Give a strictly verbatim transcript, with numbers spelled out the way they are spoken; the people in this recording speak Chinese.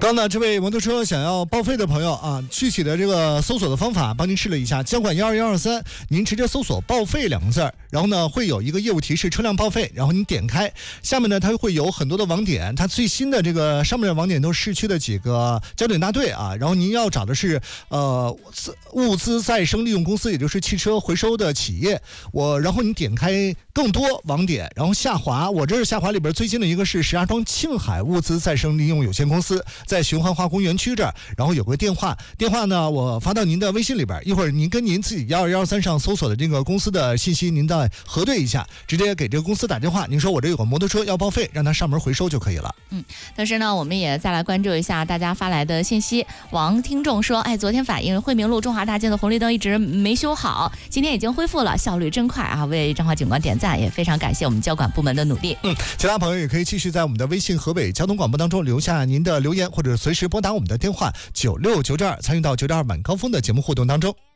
刚呢，这位摩托车想要报废的朋友啊，具体的这个搜索的方法帮您试了一下，交管一二一二三，您直接搜索报废两个字，然后呢会有一个业务提示车辆报废，然后你点开，下面呢它会有很多的网点，它最新的这个上面的网点都是市区的几个交警大队啊，然后您要找的是呃物资再生利用公司，也就是汽车回收的企业，我然后你点开更多网点，然后下滑，我这是下滑里边最近的一个是石家庄庆海物资再生利用有限公司，在循环化工园区这儿，然后有个电话，电话呢我发到您的微信里边，一会儿您跟您自己幺二幺三上搜索的这个公司的信息，您再核对一下，直接给这个公司打电话，您说我这有个摩托车要报废，让他上门回收就可以了。 嗯，但是呢，我们也再来关注一下大家发来的信息。王听众说，哎，昨天反映惠民路中华大街的红绿灯一直没修好，今天已经恢复了，效率真快啊！为彰化警官点赞，也非常感谢我们交管部门的努力。 嗯，其他朋友也可以继续在我们的微信河北交通广播当中留下您的留言，或者随时拨打我们的电话九六九九二，参与到九点二晚高峰的节目互动当中。